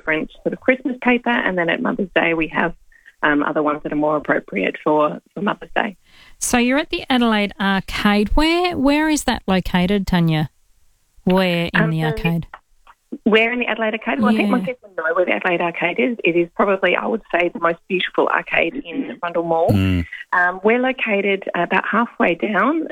different sort of Christmas paper, and then at Mother's Day we have other ones that are more appropriate for Mother's Day. So you're at the Adelaide Arcade. Where is that located, Tanya? Where in the arcade? Where in the Adelaide Arcade? Well, I think most people know where the Adelaide Arcade is. It is probably, I would say, the most beautiful arcade in Rundle Mall. We're located about halfway down.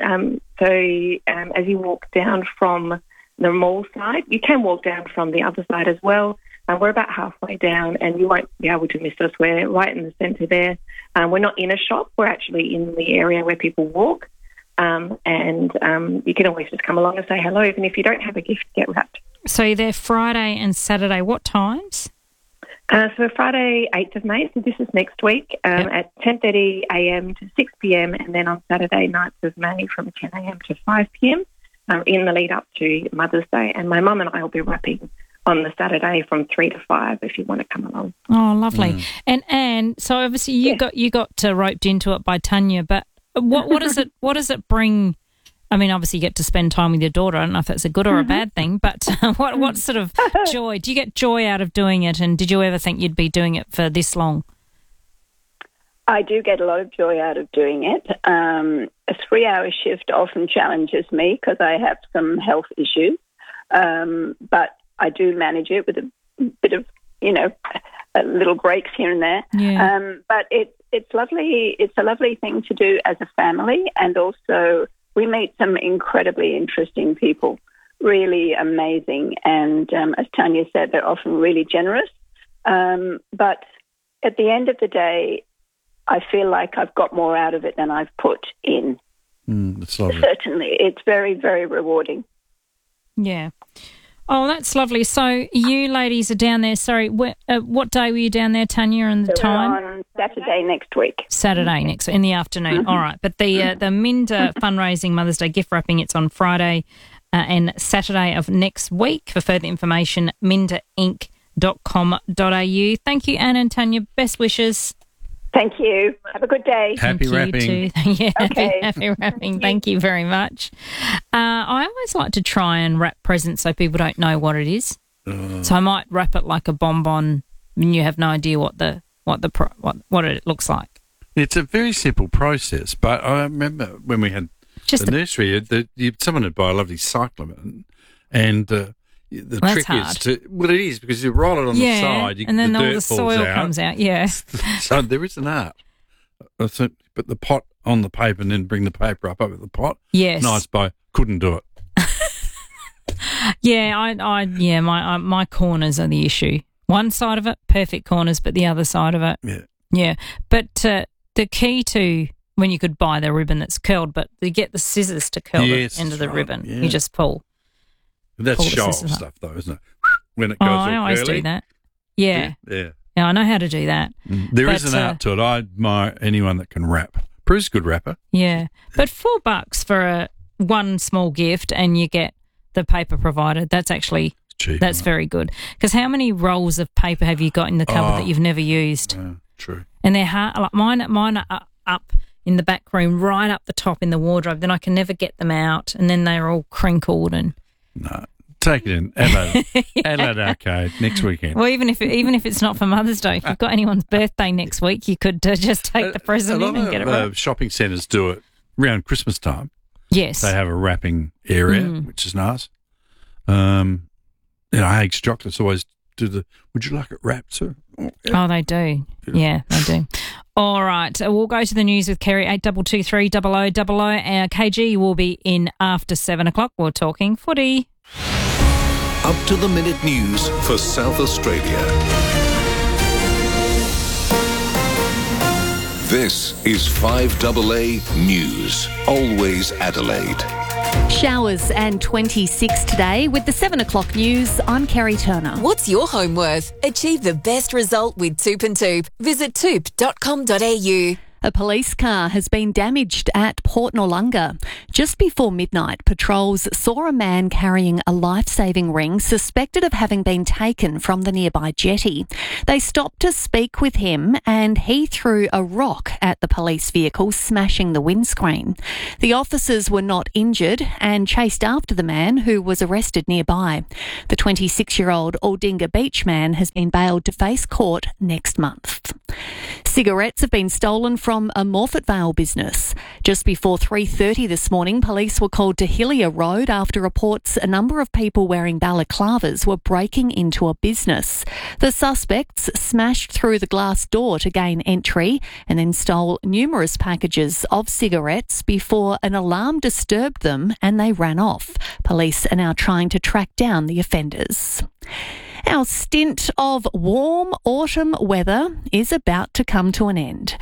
As you walk down from the mall side, you can walk down from the other side as well. We're about halfway down, and you won't be able to miss us. We're right in the centre there. We're not in a shop. We're actually in the area where people walk. And you can always just come along and say hello. Even if you don't have a gift, get wrapped. So you're there Friday and Saturday. What times? So Friday, 8th of May, so this is next week, at 10:30am to 6pm, and then on Saturday, 9th of May from 10am to 5pm in the lead up to Mother's Day. And my mum and I will be wrapping on the Saturday from 3 to 5 if you want to come along. Oh, lovely. And so obviously you got roped into it by Tanya, but what does it bring? I mean, obviously you get to spend time with your daughter. I don't know if that's a good or a bad thing, but what sort of joy? Do you get joy out of doing it, and did you ever think you'd be doing it for this long? I do get a lot of joy out of doing it. A 3-hour shift often challenges me because I have some health issues, but I do manage it with a bit of, little breaks here and there. Yeah. But it's lovely. It's a lovely thing to do as a family, and also we meet some incredibly interesting people, really amazing. And as Tanya said, they're often really generous. But at the end of the day, I feel like I've got more out of it than I've put in. That's lovely. Certainly. It's very, very rewarding. Yeah. Oh, that's lovely. So you ladies are down there. Sorry, what day were you down there, Tanya, and the time? We're on Saturday next week. Saturday next in the afternoon. All right. But the Minda fundraising Mother's Day gift wrapping, it's on Friday and Saturday of next week. For further information, mindainc.com.au. Thank you, Anne and Tanya. Best wishes. Thank you. Have a good day. Happy wrapping. Yeah, okay. happy wrapping. Thank you very much. I always like to try and wrap presents so people don't know what it is. So I might wrap it like a bonbon, and you have no idea what it looks like. It's a very simple process, but I remember when we had the nursery, someone would buy a lovely cyclamen, and the trick is it is because you roll it on the side, and then the all dirt the soil comes out. Yeah. So there is an art. I think, put the pot on the paper and then bring the paper up over the pot. Yes. Nice bow. Couldn't do it. My corners are the issue. One side of it, perfect corners, but the other side of it, yeah. But the key to when you could buy the ribbon that's curled, but you get the scissors to curl the end of the ribbon. Yeah. You just pull. That's show off stuff, though, isn't it? When it goes all I always curly. do that. Yeah. Yeah, I know how to do that. There is an art to it. I admire anyone that can rap. Prue's a good rapper. Yeah. But $4 for one small gift and you get the paper provided, that's actually cheap. That's very good. Because how many rolls of paper have you got in the cupboard that you've never used? Yeah, true. And they're hard. Like mine are up in the back room, right up the top in the wardrobe. Then I can never get them out, and then they're all crinkled and. No, take it in Adelaide Arcade next weekend. Well, even if it's not for Mother's Day, if you've got anyone's birthday next week, you could just take the present in and get it wrapped. Shopping centres do it around Christmas time. Yes, they have a wrapping area, which is nice. Hague's Chocolates always do the. Would you like it wrapped, sir? Oh, they do. Yeah, they do. All right, we'll go to the news with Kerry, 8223 0000. KG will be in after 7 o'clock. We're talking footy. Up-to-the-minute news for South Australia. This is 5AA News, always Adelaide. Showers and 26 today. With the 7 o'clock news, I'm Kerry Turner. What's your home worth? Achieve the best result with Toop and Toop. Visit toop.com.au. A police car has been damaged at Port Noarlunga. Just before midnight, patrols saw a man carrying a life-saving ring suspected of having been taken from the nearby jetty. They stopped to speak with him and he threw a rock at the police vehicle, smashing the windscreen. The officers were not injured and chased after the man, who was arrested nearby. The 26-year-old Aldinga Beach man has been bailed to face court next month. Cigarettes have been stolen from a Morphett Vale business. Just before 3:30 this morning, police were called to Hillier Road after reports a number of people wearing balaclavas were breaking into a business. The suspects smashed through the glass door to gain entry and then stole numerous packages of cigarettes before an alarm disturbed them and they ran off. Police are now trying to track down the offenders. Our stint of warm autumn weather is about to come to an end.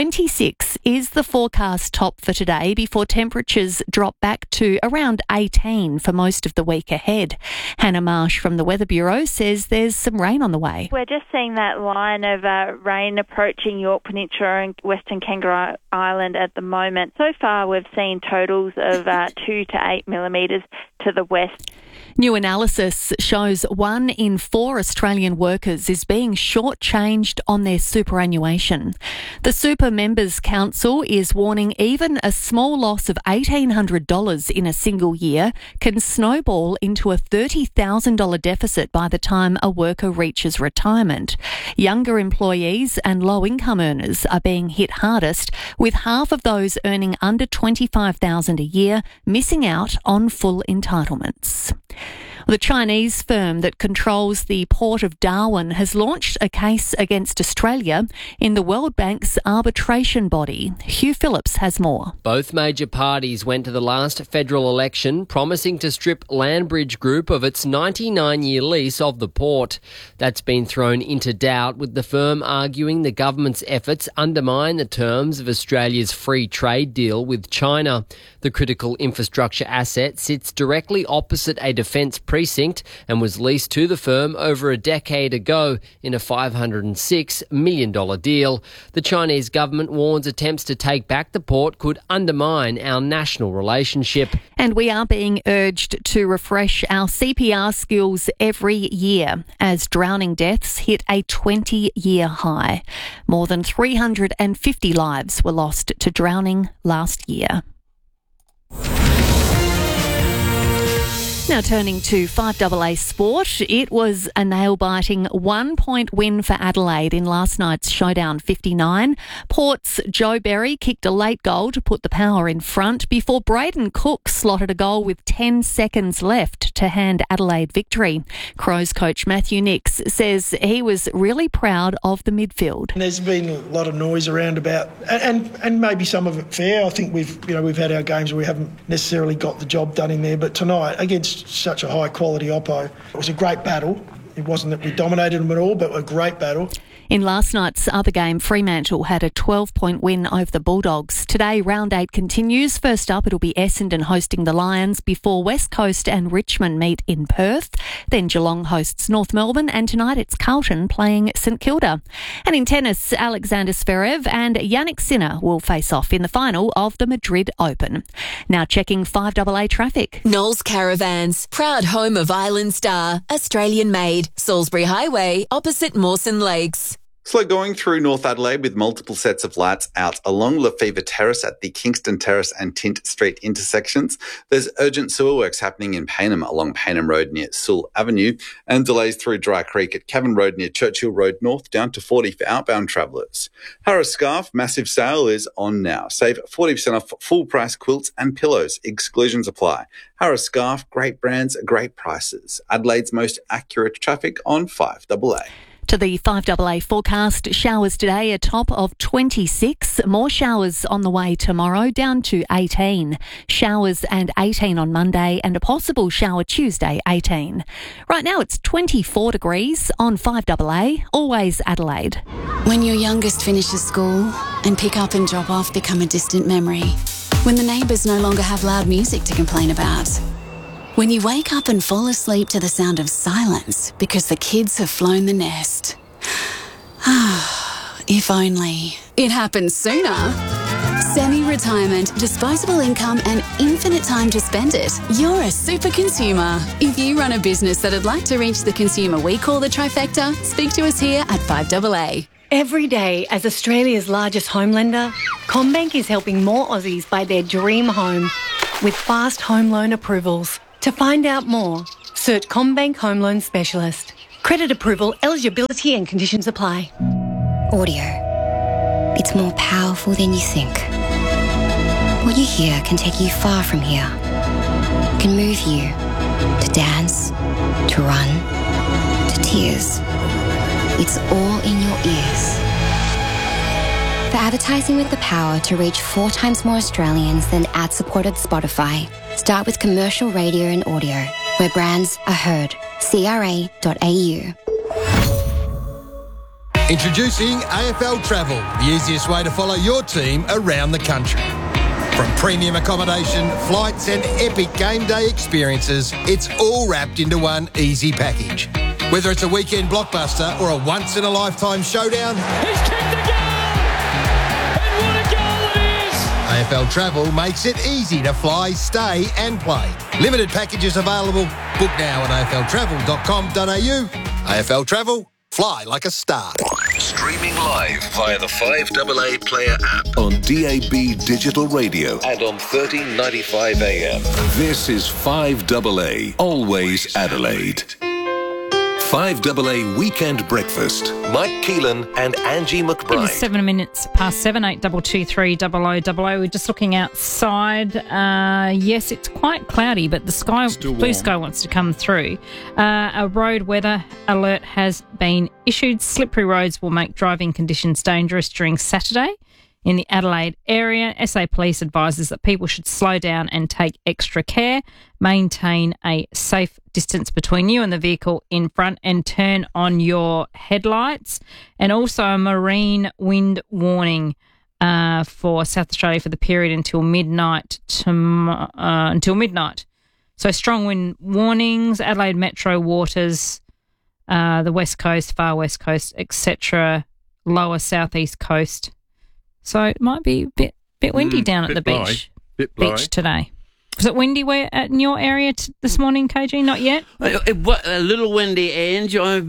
26 is the forecast top for today before temperatures drop back to around 18 for most of the week ahead. Hannah Marsh from the Weather Bureau says there's some rain on the way. We're just seeing that line of rain approaching York Peninsula and Western Kangaroo Island at the moment. So far we've seen totals of 2 to 8 millimetres to the west. New analysis shows 1 in 4 Australian workers is being shortchanged on their superannuation. The Super Members Council is warning even a small loss of $1,800 in a single year can snowball into a $30,000 deficit by the time a worker reaches retirement. Younger employees and low-income earners are being hit hardest, with half of those earning under $25,000 a year missing out on full entitlements. The Chinese firm that controls the Port of Darwin has launched a case against Australia in the World Bank's arbitration body. Hugh Phillips has more. Both major parties went to the last federal election promising to strip Landbridge Group of its 99-year lease of the port. That's been thrown into doubt, with the firm arguing the government's efforts undermine the terms of Australia's free trade deal with China. The critical infrastructure asset sits directly opposite a defence precinct and was leased to the firm over a decade ago in a $506 million deal. The Chinese government warns attempts to take back the port could undermine our national relationship. And we are being urged to refresh our CPR skills every year as drowning deaths hit a 20-year high. More than 350 lives were lost to drowning last year. Now turning to 5AA sport, it was a nail-biting 1-point win for Adelaide in last night's Showdown 59. Port's Joe Berry kicked a late goal to put the Power in front before Braden Cook slotted a goal with 10 seconds left to hand Adelaide victory. Crows coach Matthew Nix says he was really proud of the midfield. There's been a lot of noise around about, and maybe some of it fair. I think we've had our games where we haven't necessarily got the job done in there, but tonight against such a high quality oppo, it was a great battle. It wasn't that we dominated them at all, but a great battle. In last night's other game, Fremantle had a 12-point win over the Bulldogs. Today, round 8 continues. First up, it'll be Essendon hosting the Lions before West Coast and Richmond meet in Perth. Then Geelong hosts North Melbourne, and tonight it's Carlton playing St Kilda. And in tennis, Alexander Zverev and Yannick Sinner will face off in the final of the Madrid Open. Now checking 5AA traffic. Knowles Caravans, proud home of Island Star, Australian made, Salisbury Highway, opposite Mawson Lakes. Slow going through North Adelaide with multiple sets of lights out along Lefevre Terrace at the Kingston Terrace and Tint Street intersections. There's urgent sewer works happening in Payneham along Payneham Road near Sewell Avenue, and delays through Dry Creek at Cavan Road near Churchill Road North down to 40 for outbound travellers. Harris Scarf massive sale is on now. Save 40% off full price quilts and pillows. Exclusions apply. Harris Scarf, great brands, great prices. Adelaide's most accurate traffic on 5AA. To the 5AA forecast, showers today a top of 26. More showers on the way tomorrow, down to 18. Showers and 18 on Monday, and a possible shower Tuesday, 18. Right now it's 24 degrees on 5AA, always Adelaide. When your youngest finishes school and pick up and drop off become a distant memory. When the neighbours no longer have loud music to complain about. When you wake up and fall asleep to the sound of silence because the kids have flown the nest. If only it happened sooner. Semi-retirement, disposable income and infinite time to spend it. You're a super consumer. If you run a business that'd like to reach the consumer we call the trifecta, speak to us here at 5AA. Every day, as Australia's largest home lender, CommBank is helping more Aussies buy their dream home with fast home loan approvals. To find out more, search CommBank Home Loan Specialist. Credit approval, eligibility and conditions apply. Audio. It's more powerful than you think. What you hear can take you far from here. Can move you to dance, to run, to tears. It's all in your ears. For advertising with the power to reach 4 times more Australians than ad-supported Spotify, start with commercial radio and audio, where brands are heard. CRA.au. Introducing AFL Travel, the easiest way to follow your team around the country. From premium accommodation, flights and epic game day experiences, it's all wrapped into one easy package. Whether it's a weekend blockbuster or a once-in-a-lifetime showdown, he's kicked the goal! And what a goal it is! AFL Travel makes it easy to fly, stay and play. Limited packages available. Book now at afltravel.com.au. AFL Travel. Fly like a star. Streaming live via the 5AA Player app on DAB Digital Radio and on 1395 AM. This is 5AA, always Adelaide. 5AA Weekend Breakfast. Mike Keelan and Angie McBride. It is 7 minutes past 7, 8223 0000. We're just looking outside. Yes, it's quite cloudy, but the blue sky wants to come through. A road weather alert has been issued. Slippery roads will make driving conditions dangerous during Saturday in the Adelaide area. SA Police advises that people should slow down and take extra care, maintain a safe distance between you and the vehicle in front, and turn on your headlights. And also a marine wind warning for South Australia for the period until midnight. So strong wind warnings, Adelaide Metro waters, the West Coast, far West Coast, etc., lower southeast coast. So it might be a bit windy down at the beach today. Was it windy in your area this morning, KG? Not yet? A little windy, Ange. I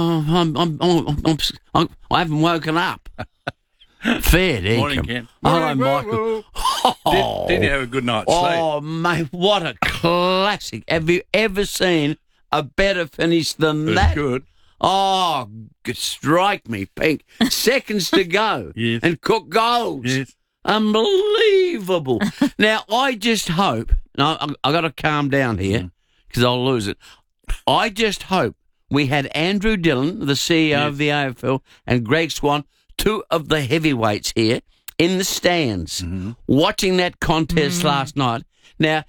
haven't woken up. Fair dinkum. Morning, Ken. Hello, Michael. Didn't you have a good night's sleep? Oh, mate, what a classic. Have you ever seen a better finish than that? Good. Oh, strike me pink. Seconds to go. Yes. And Cook goals. Yes. Unbelievable. Now, I just hope, I've got to calm down here because I'll lose it. I just hope we had Andrew Dillon, the CEO of the AFL, and Greg Swan, 2 of the heavyweights here in the stands, watching that contest last night. Now,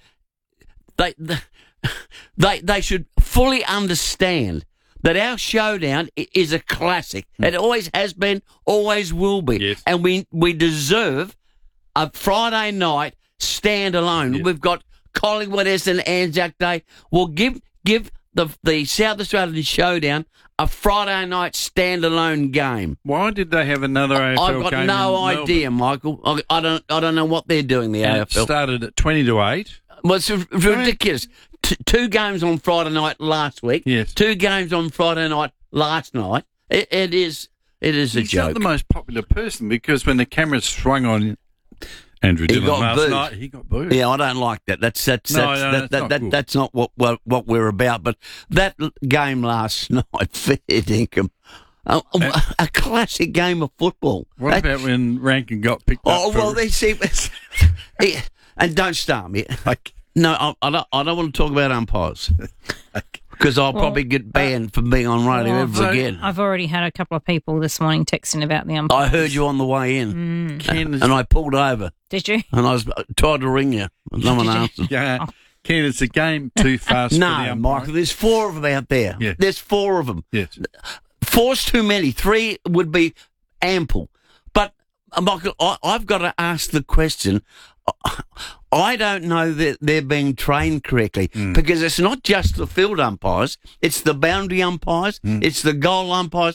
they should fully understand that our showdown is a classic. It always has been, always will be. Yes. And we deserve a Friday night stand-alone. Yes. We've got Collingwood and Anzac Day. We'll give the South Australian showdown a Friday night stand-alone game. Why did they have another AFL game? I've got no idea, Michael. I don't know what they're doing, the AFL. It started at 20-8. Well, it's ridiculous. 2 games on Friday night last week. Yes. 2 games on Friday night last night. It is a joke. He's not the most popular person because when the cameras swung on Andrew Dillon last night, he got booed. Yeah, I don't like that. That's not what we're about. But that game last night, fair dinkum. A classic game of football. What about when Rankin got picked up? Oh, well, they see. And don't start me. No, I don't want to talk about umpires because I'll probably get banned from being on radio ever again. I've already had a couple of people this morning texting about the umpires. I heard you on the way in, and I pulled over. Did you? And I tried to ring you, but no one answered. Yeah. Ken, it's a game too fast for the umpire. No, Michael, there's 4 of them out there. Yeah. There's 4 of them. Yes. 4's too many. 3 would be ample. But, Michael, I've got to ask the question. I don't know that they're being trained correctly because it's not just the field umpires, it's the boundary umpires, it's the goal umpires.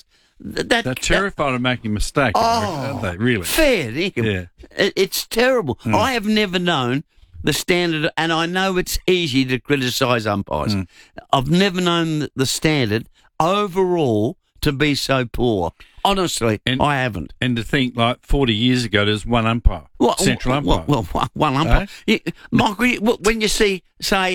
They're terrified of making mistakes, aren't they, really? Fair dinkum. Yeah. It's terrible. I have never known the standard, and I know it's easy to criticise umpires. I've never known the standard overall to be so poor. Honestly, I haven't. And to think, like 40 years ago, there's one umpire, central umpire. Well, one umpire. Michael, when you see, say,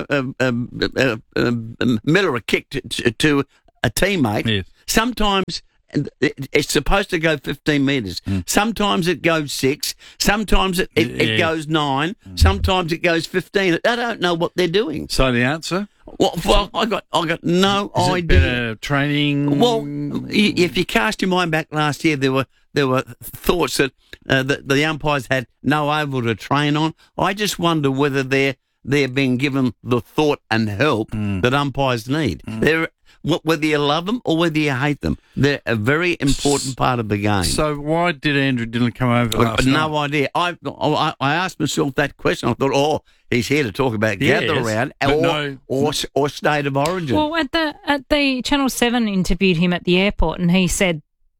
Miller a kick to a teammate, sometimes it's supposed to go 15 metres. Sometimes it goes 6. Sometimes it goes 9. Sometimes it goes 15. I don't know what they're doing. So the answer? Well, I got no Is idea. It better training? Well, if you cast your mind back last year, there were thoughts that the umpires had no oval to train on. I just wonder whether they're being given the thought and help that umpires need. Whether you love them or whether you hate them, they're a very important part of the game. So why did Andrew Dillon come over last night? No idea. I asked myself that question. I thought, he's here to talk about gather round or state of origin. Well, at the Channel 7 interviewed him at the airport, and he said,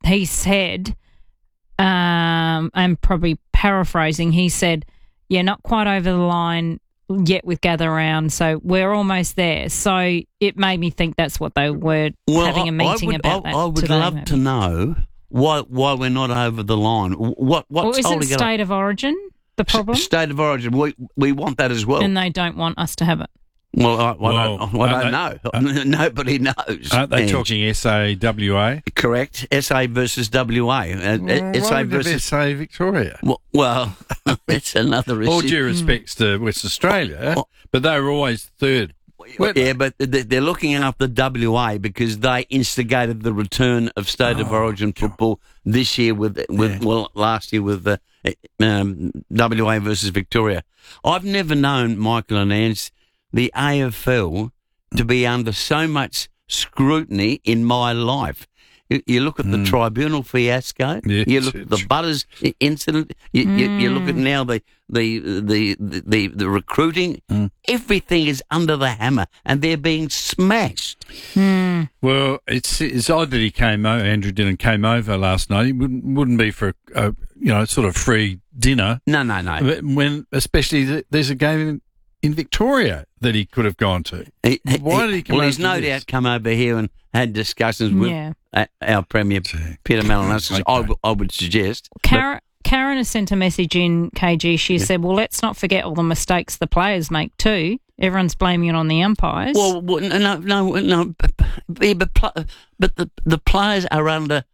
I'm probably paraphrasing, he said, yeah, not quite over the line yet with gather round, so we're almost there. So it made me think that's what they were having a meeting about. I would love to know why we're not over the line. What's isn't state of origin the problem? State of origin, we want that as well, and they don't want us to have it. Well, I don't know. Nobody knows. Aren't they talking SA-WA? Correct. SA versus WA. SA versus SA Victoria. Well, it's another issue. All due respects to West Australia, but they were always third. Yeah, but they're looking after WA because they instigated the return of state of origin football this year last year with WA versus Victoria. I've never known, Michael and Ange, the AFL to be under so much scrutiny in my life. You look at the tribunal fiasco. You look at the Butters incident. You look at now the recruiting. Everything is under the hammer, and they're being smashed. Well, it's odd that he came over. Andrew Dillon came over last night. It wouldn't be for a sort of free dinner. No. When especially there's a game in Victoria that he could have gone to. Why did he come over? Well, he's no doubt come over here and had discussions with our Premier, Peter Malinauskas, I would suggest. Karen has sent a message in, KG. She said, well, let's not forget all the mistakes the players make too. Everyone's blaming it on the umpires. Well no. But the players are under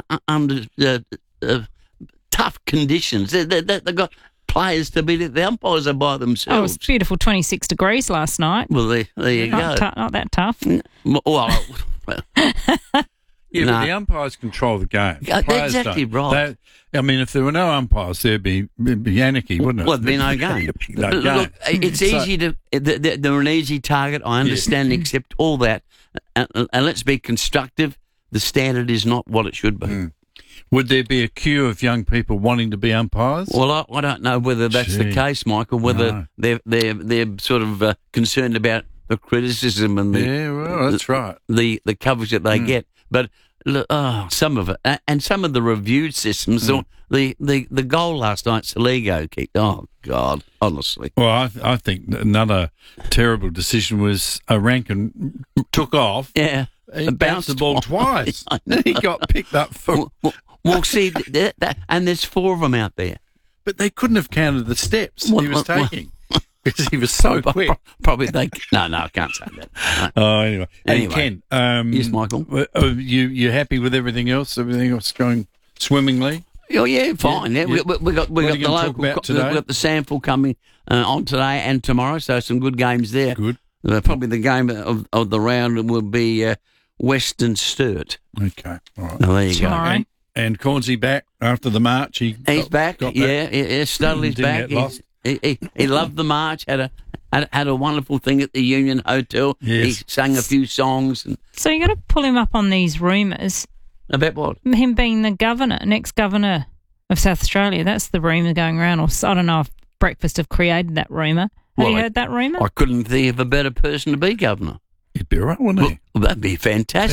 tough conditions. They've got players to be the umpires are by themselves. Oh, it was beautiful, 26 degrees last night. Well, there you go. Not that tough. But the umpires control the game. Exactly right. If there were no umpires, there'd be anarchy, wouldn't it? Well, there'd be no game. Look, it's easy to. They're an easy target. I understand, accept all that, and let's be constructive. The standard is not what it should be. Would there be a queue of young people wanting to be umpires? Well, I don't know whether that's the case, Michael. Whether they're sort of concerned about the criticism and that's right. The coverage that they get, but some of it and some of the review systems. The goal last night, Saligo kicked. Oh God, honestly. Well, I think another terrible decision was Rankin took off. Yeah. He bounced the ball twice. He got picked up for. Well, see, and there's 4 of them out there. But they couldn't have counted the steps he was taking because he was so quick. Probably they. No, I can't say that. Oh, anyway. Ken, yes, Michael. You happy with everything else? Everything else going swimmingly? Oh yeah, fine. Yeah. We got the local. We've got the Sample coming on today and tomorrow, so some good games there. Good. Probably the game of the round will be Western Sturt. Okay, all right. There you go. And Cornsey back after the march. He's back. Got Studley's back. He loved the march. Had a wonderful thing at the Union Hotel. Yes. He sang a few songs. So you got to pull him up on these rumours. About what? Him being the next governor of South Australia. That's the rumour going around. Or I don't know if Breakfast have created that rumour. Have you heard that rumour? I couldn't think of a better person to be governor. He'd be right, wouldn't he? Well, that'd be fantastic.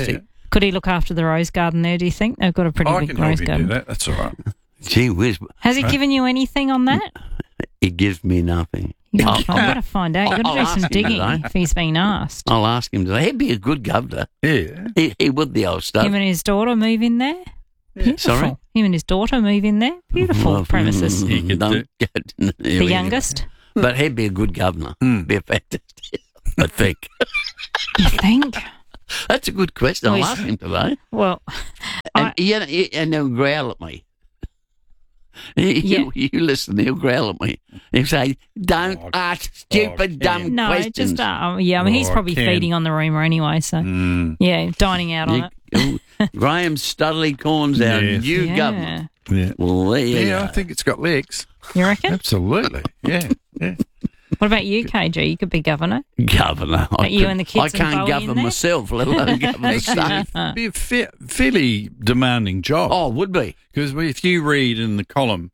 Could he look after the rose garden there, do you think? They've got a pretty big rose garden. Do that. That's all right. Gee whiz. Has he given you anything on that? He gives me nothing. I've got to find out. You've got to do some digging if he's been asked. I'll ask him today. He'd be a good governor. Yeah. He would the old stuff. Him and his daughter move in there. Beautiful. Sorry? Him and his daughter move in there. Beautiful premises. The youngest. But he'd be a good governor. Be a fantastic, I think. You think? That's a good question. I'll ask him today. Well, and he'll growl at me. You listen, he'll growl at me. He'll say, don't ask stupid, dumb questions. I mean, he's probably feeding on the rumour anyway, so, dining out on it. Graham Studley Corns, our new governor. Yeah. Well, there you go. I think it's got legs. You reckon? Absolutely, yeah. What about you, KG? You could be governor. Governor. And the kids I can't govern myself, let alone govern the state. It'd be a fairly demanding job. Oh, it would be. Because if you read in the column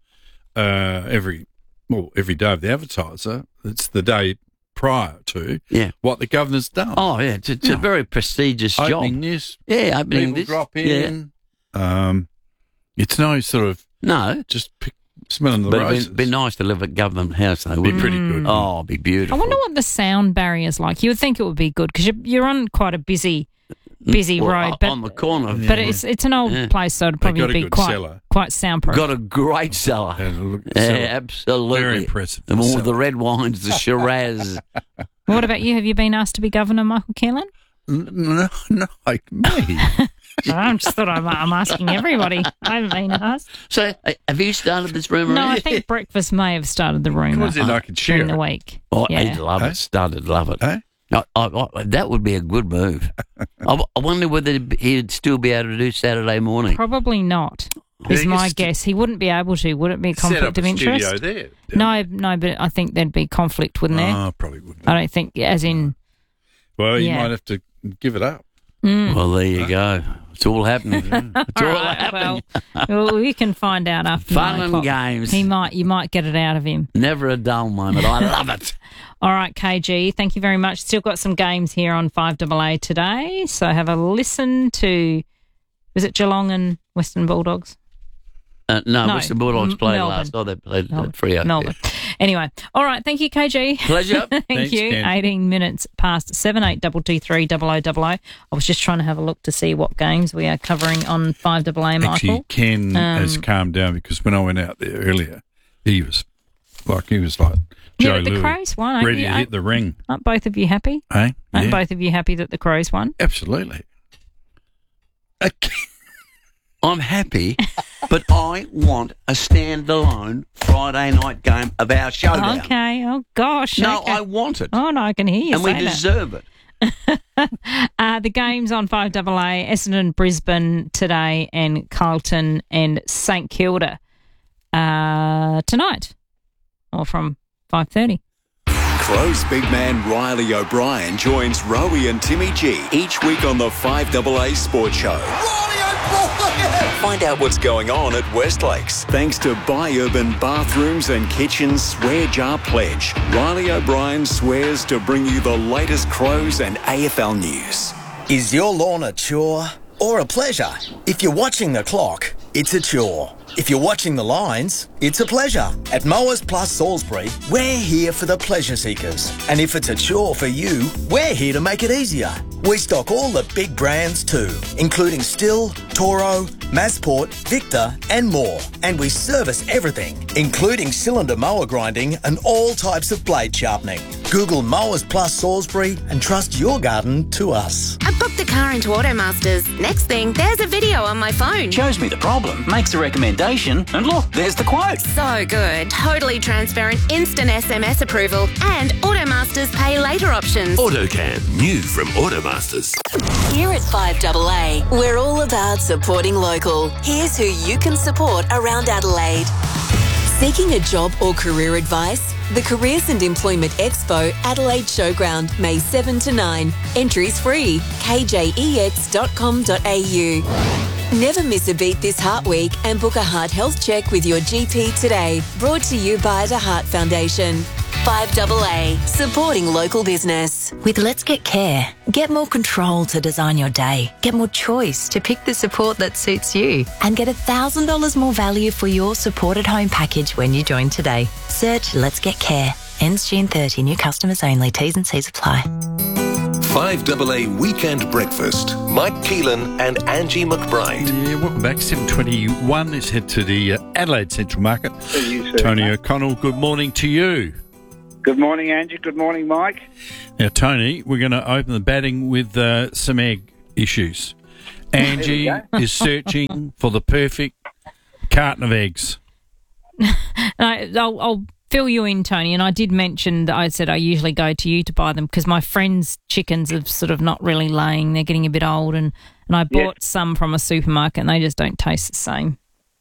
every day of the Advertiser, it's the day prior to what the governor's done. Oh, yeah. It's a very prestigious job. Opening this. Yeah, opening people this. Drop in. Yeah. It's no sort of... No. Just smelling the roses. It'd be nice to live at Government House, though. It'd be pretty good. Oh, it'd be beautiful. I wonder what the sound barrier's like. You would think it would be good because you're on quite a busy road. But on the corner. But it's an old place, so it'd probably be quite soundproof. Got a great cellar. Absolutely. Very impressive. And all the red wines, the Shiraz. What about you? Have you been asked to be governor, Michael Keelan? No, like me. I just thought I'm asking everybody. I haven't been asked. So, have you started this rumour? No, I think breakfast may have started the rumour during the week. Oh, he'd love it. Love it. Eh? That would be a good move. I wonder whether he'd still be able to do Saturday morning. Probably not, is my guess. He wouldn't be able to. Would it be a conflict of interest? Studio there. No, but I think there'd be conflict, wouldn't there? Oh, probably wouldn't. I don't think, as in... Well, you might have to give it up. Well, there you go. It's all happening. It's all happening. Well, we can find out after Fun and games. You might get it out of him. Never a dull moment. I love it. All right, KG, thank you very much. Still got some games here on 5AA today, so have a listen to, was it Geelong and Western Bulldogs? No, Western Bulldogs played last. Oh, they played Freo. Melbourne. Yeah. Anyway, all right. Thank you, KG. Pleasure. Thanks, you. Ken. 18 minutes past 782230000. I was just trying to have a look to see what games we are covering on 5AA, Michael. Actually, Ken has calmed down because when I went out there earlier, he was like Joe the Louis, Crows won. ready to hit the ring. Aren't both of you happy? Hey? Aren't both of you happy that the Crows won? Absolutely. I'm happy, but I want a standalone Friday night game of our showdown. Okay. Oh, gosh. No, okay. I want it. Oh, no, I can hear you and say we deserve it. The games on 5AA, Essendon, Brisbane today, and Carlton and St Kilda tonight, or from 5:30. Crows big man Riley O'Brien joins Rowie and Timmy G each week on the 5AA Sports Show. Find out what's going on at Westlakes. Thanks to Buy Urban Bathrooms and Kitchens Swear Jar Pledge. Riley O'Brien swears to bring you the latest Crows and AFL news. Is your lawn a chore or a pleasure? If you're watching the clock, it's a chore. If you're watching the lines, it's a pleasure. At Mowers Plus Salisbury, we're here for the pleasure seekers. And if it's a chore for you, we're here to make it easier. We stock all the big brands too, including Stihl, Toro, Masport, Victor and more. And we service everything, including cylinder mower grinding and all types of blade sharpening. Google Mowers Plus Salisbury and trust your garden to us. I booked the car into Automasters. Next thing, there's a video on my phone. Shows me the problem, makes a recommendation, and look, there's the quote. So good. Totally transparent, instant SMS approval, and Automasters pay later options. AutoCam, new from Automasters. Here at 5AA, we're all about supporting local. Here's who you can support around Adelaide. Seeking a job or career advice? The Careers and Employment Expo, Adelaide Showground, May 7 to 9. Entries free. kjex.com.au. Never miss a beat this Heart Week and book a heart health check with your GP today. Brought to you by the Heart Foundation. 5AA, supporting local business. With Let's Get Care, get more control to design your day, get more choice to pick the support that suits you, and get $1,000 more value for your supported home package when you join today. Search Let's Get Care. Ends June 30. New customers only. T's and C's apply. 5AA Weekend Breakfast. Mike Keelan and Angie McBride. Yeah, welcome back. 7:21. Let's head to the Adelaide Central Market. Tony O'Connell, good morning to you. Good morning, Angie. Good morning, Mike. Now, Tony, we're going to open the batting with some egg issues. Angie is searching for the perfect carton of eggs. I'll fill you in, Tony, and I did mention that I said I usually go to you to buy them because my friends' chickens are sort of not really laying. They're getting a bit old, and I bought some from a supermarket and they just don't taste the same.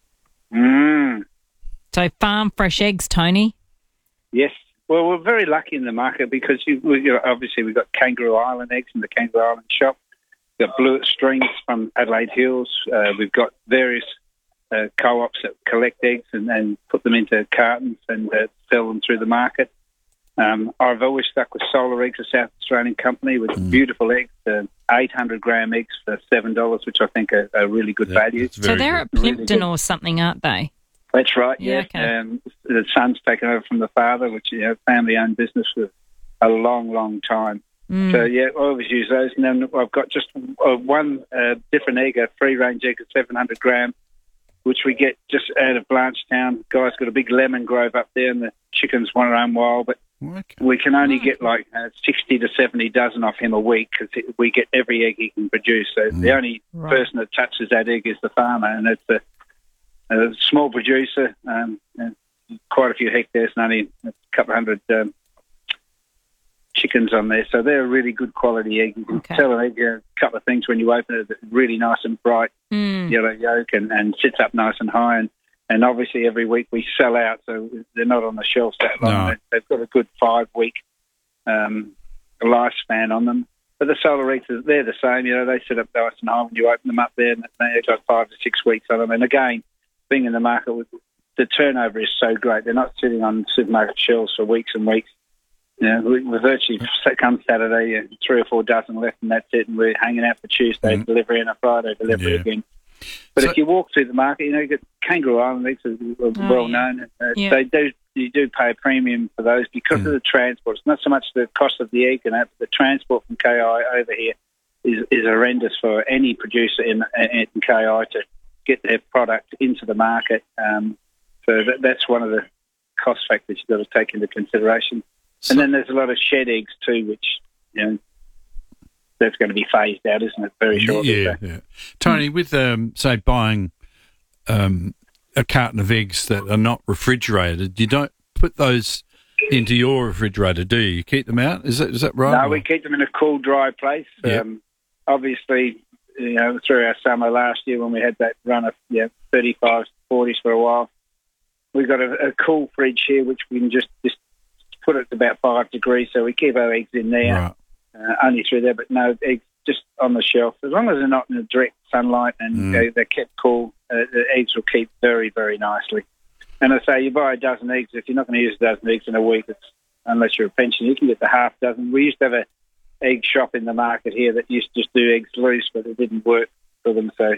So farm fresh eggs, Tony. Yes. Well, we're very lucky in the market because obviously we've got Kangaroo Island eggs in the Kangaroo Island shop. We've got Blewett Strings from Adelaide Hills. We've got various co-ops that collect eggs and put them into cartons and sell them through the market. I've always stuck with Solar Eggs, a South Australian company with beautiful eggs, 800-gram eggs for $7, which I think are really good value. So they're at Plimpton or something, aren't they? That's right, yeah. Okay. The son's taken over from the father, which is family-owned business for a long, long time. So, I always use those. And then I've got just one different egg, a free-range egg of 700-gram, which we get just out of Blanchetown. Guy's got a big lemon grove up there, and the chickens want their own wild, but we can only get like 60 to 70 dozen off him a week because we get every egg he can produce. So the only person that touches that egg is the farmer, and it's a small producer, quite a few hectares, and only a couple of hundred chickens on there. So they're a really good quality egg. You can tell an egg a couple of things when you open it. It's really nice and bright yellow yolk and sits up nice and high. And obviously every week we sell out, so they're not on the shelves that long. No. They've got a good 5-week lifespan on them. But the Solar Eggs, they're the same. They sit up nice and high when you open them up there, and they've got 5 to 6 weeks on them. And again, being in the market, the turnover is so great. They're not sitting on supermarket shelves for weeks and weeks. We virtually come Saturday, 3 or 4 dozen left, and that's it. And we're hanging out for Tuesday delivery and a Friday delivery again. But if you walk through the market, you get Kangaroo Island eggs are well known. You do pay a premium for those because of the transport. It's not so much the cost of the egg and that, but the transport from KI over here is horrendous for any producer in KI to get their product into the market. So that's one of the cost factors you've got to take into consideration. And then there's a lot of shed eggs too, which, that's going to be phased out, isn't it, very shortly? Yeah. Tony, with, say, buying a carton of eggs that are not refrigerated, you don't put those into your refrigerator, do you? You keep them out? Is that right? No, we keep them in a cool, dry place. Obviously, through our summer last year when we had that run of 35s, 40s for a while, we've got a cool fridge here which we can just put it to about 5 degrees, so we keep our eggs in there, only through there, but no eggs just on the shelf. As long as they're not in the direct sunlight and they're kept cool, the eggs will keep very, very nicely. And I say, you buy a dozen eggs, if you're not going to use a dozen eggs in a week, unless you're a pensioner, you can get the half dozen. We used to have an egg shop in the market here that used to just do eggs loose, but it didn't work for them. So,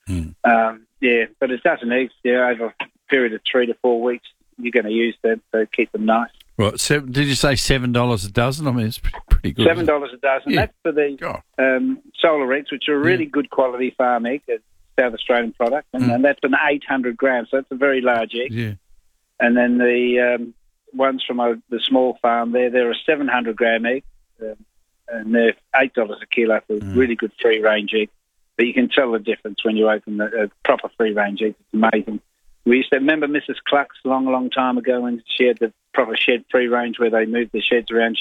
but a dozen eggs, over a period of 3 to 4 weeks, you're going to use them, so keep them nice. Right, did you say $7 a dozen? I mean, it's pretty good. $7 a dozen. Yeah. That's for the Solar Eggs, which are a really good quality farm egg, a South Australian product, and that's an 800 grams, so it's a very large egg. Yeah. And then the ones from the small farm they're a 700-gram egg, and they're $8 a kilo for a really good free-range egg. But you can tell the difference when you open a proper free-range egg. It's amazing. We used to remember Mrs. Clucks a long, long time ago when she had the proper shed free range where they moved the sheds around.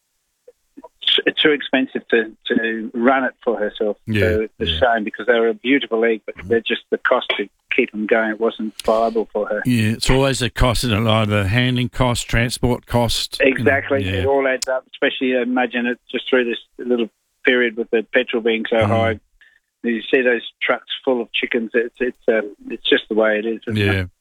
It's too expensive to run it for herself. So it's a shame because they were a beautiful egg, but they're just the cost to keep them going. It wasn't viable for her. Yeah, it's always a cost, isn't it? Either handling cost, transport cost. Exactly. It all adds up, especially imagine it just through this little period with the petrol being so high. You see those trucks full of chickens. It's just the way it is, isn't it?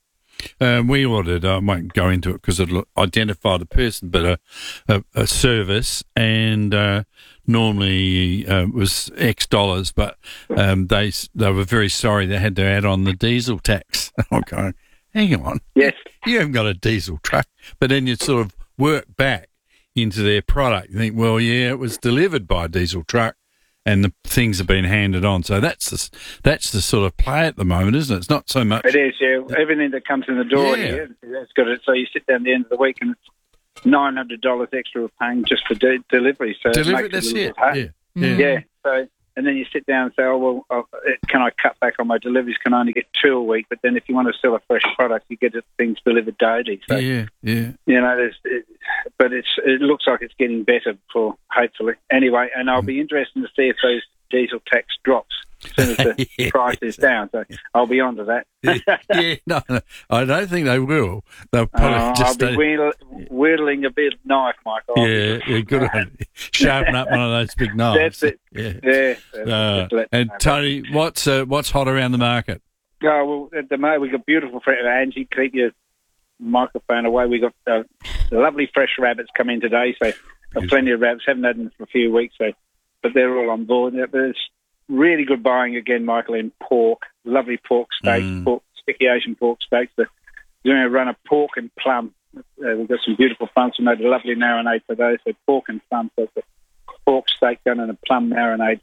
We ordered, I won't go into it because it'll identify the person, but a service, and normally it was X dollars, but they were very sorry they had to add on the diesel tax. I'm going, hang on. Yes. You haven't got a diesel truck. But then you sort of work back into their product. You think, well, yeah, it was delivered by a diesel truck and the things have been handed on. So that's the sort of play at the moment, isn't it? It's not so much. It is, yeah. Everything that comes in the door here, that's got it. So you sit down at the end of the week and it's $900 extra we're paying just for delivery. So delivery, it that's it. Yeah. So, and then you sit down and say, oh, well, can I cut back on my deliveries? Can I only get 2 a week? But then if you want to sell a fresh product, you get things delivered daily. So, yeah. You know, but it looks like it's getting better for hopefully. Anyway, and I'll be interested to see if those diesel tax drops as soon as the price is down. So I'll be on to that. No, I don't think they will. They'll probably just... I'll be whittling a bit of knife, Michael. Yeah, good on you. Sharpen up one of those big knives. That's it. Yeah. And Tony, what's hot around the market? Oh, well, at the moment we've got beautiful fresh. Angie, keep your microphone away. We've got lovely fresh rabbits come in today, so plenty of rabbits. Haven't had them for a few weeks, but they're all on board. There's really good buying again, Michael, in pork. Lovely pork steaks, sticky Asian pork steaks. We're doing a run of pork and plum. We've got some beautiful plums. We made a lovely marinade for those. So pork and plum. So it's a pork steak done in a plum marinade.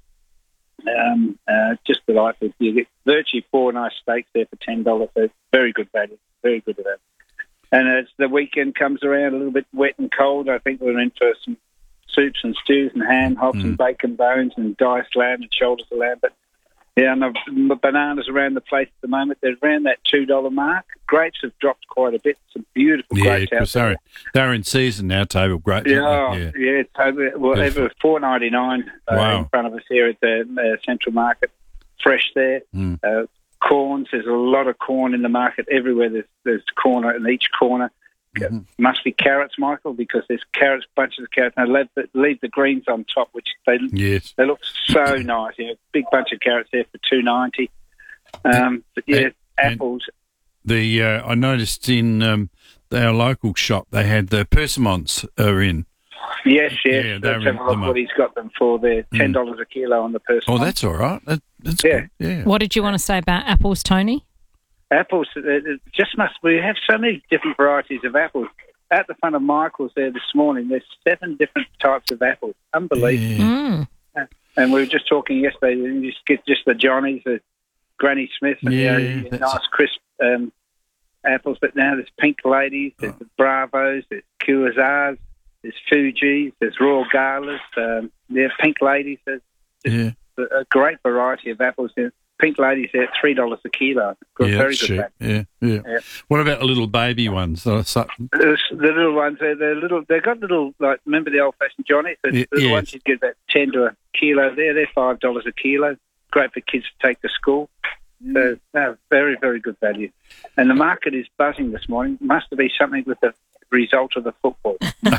Just delightful. You get virtually 4 nice steaks there for $10. So it's very good value. Very good of that. And as the weekend comes around, a little bit wet and cold, I think we're in for some soups and stews and ham hocks and bacon bones and diced lamb and shoulders of lamb. But yeah, and the bananas around the place at the moment, they're around that $2 mark. Grapes have dropped quite a bit. Some beautiful grapes out there. They're in season now, table grapes. Yeah, totally. Well, they were $4.99 in front of us here at the Central Market. Fresh there. Corns, there's a lot of corn in the market everywhere. There's corn in each corner. Must be carrots, Michael, because there's bunches of carrots. And they leave the greens on top, which they look so nice. Big bunch of carrots there for $2.90. But yeah, apples. I noticed in our local shop they had the persimmons are in. Yes. Let's have a look what he's got them for there. $10 a kilo on the persimmons. Oh, that's all right. That's good. Yeah. What did you want to say about apples, Tony? Apples, we have so many different varieties of apples. At the front of Michael's there this morning, there's 7 different types of apples. Unbelievable. And we were just talking yesterday, you just get just the Johnnies, the Granny Smiths, and nice crisp apples. But now there's Pink Ladies, there's the Bravos, there's Kuazars, there's Fuji's, there's Royal Galas, Pink Ladies. There's a great variety of apples there. Pink Ladies there at $3 a kilo. Very good. Yeah. What about the little baby ones? The little ones, they've got little, like, remember the old-fashioned Johnnies? The little ones you'd get about 10 to a kilo there. They're $5 a kilo. Great for kids to take to school. So, very, very good value. And the market is buzzing this morning. Must be something with the result of the football.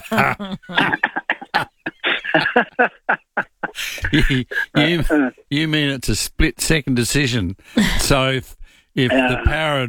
You mean it's a split-second decision? So if the Power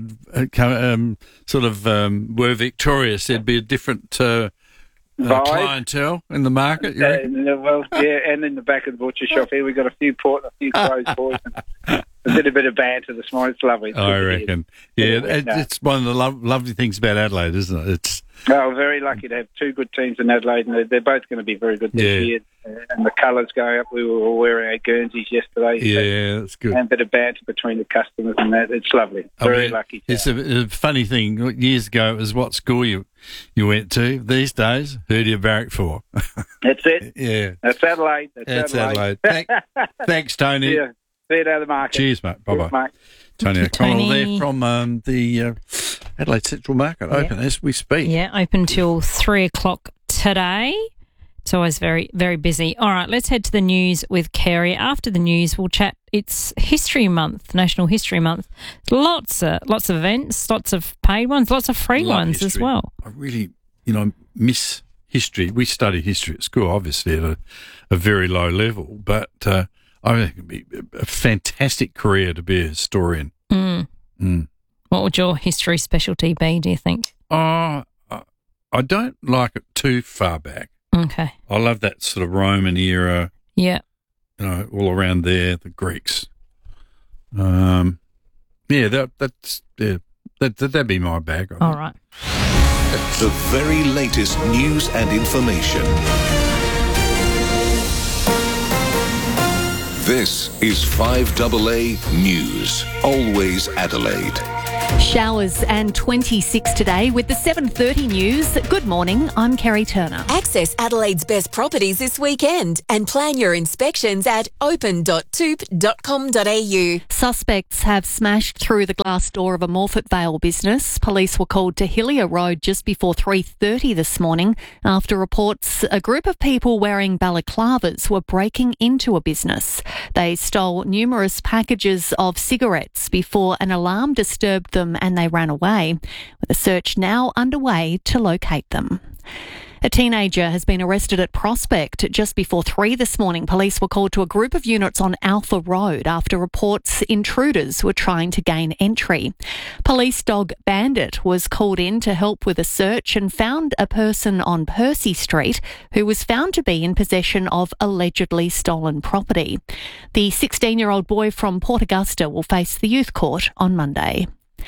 were victorious, there'd be a different clientele in the market. And in the back of the butcher shop here, we've got a few closed boys. And a bit of banter this morning. It's lovely. I reckon. It's one of the lovely things about Adelaide, isn't it? Very lucky to have 2 good teams in Adelaide, and they're both going to be very good this year. And the colours going up. We were all wearing our Guernseys yesterday. Yeah, that's good. And a bit of banter between the customers and that. It's lovely. Very lucky. It's a funny thing. Years ago, it was what school you went to. These days, who do you barrack for? That's it. Yeah. That's Adelaide. That's Adelaide. Thanks, Tony. Yeah. See you down the market. Cheers, mate. Bye-bye. Tony O'Connell there from the Adelaide Central Market, open as we speak. Yeah, open till 3 o'clock today. It's always very, very busy. All right, let's head to the news with Kerry. After the news, we'll chat. It's History Month, National History Month. Lots of events, lots of paid ones, lots of free ones as well. I really, miss history. We study history at school, obviously at a very low level, but I think it'd be a fantastic career to be a historian. What would your history specialty be, do you think? I don't like it too far back. Okay. I love that sort of Roman era. Yeah. You know, all around there, the Greeks. That'd be my bag. All right. The very latest news and information. This is 5AA News. Always Adelaide. Showers and 26 today with the 7:30 news. Good morning, I'm Kerry Turner. Access Adelaide's best properties this weekend and plan your inspections at open.toop.com.au. Suspects have smashed through the glass door of a Morphett Vale business. Police were called to Hillier Road just before 3:30 this morning after reports a group of people wearing balaclavas were breaking into a business. They stole numerous packages of cigarettes before an alarm disturbed them and they ran away, with a search now underway to locate them. A teenager has been arrested at Prospect just before 3 this morning. Police were called to a group of units on Alpha Road after reports intruders were trying to gain entry. Police dog Bandit was called in to help with a search and found a person on Percy Street who was found to be in possession of allegedly stolen property. The 16-year-old boy from Port Augusta will face the youth court on Monday.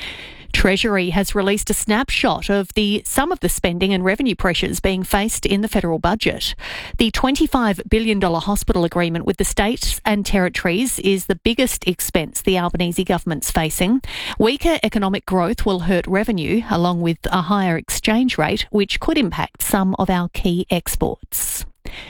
Treasury has released a snapshot of some of the spending and revenue pressures being faced in the federal budget. The $25 billion hospital agreement with the states and territories is the biggest expense the Albanese government's facing. Weaker economic growth will hurt revenue, along with a higher exchange rate, which could impact some of our key exports.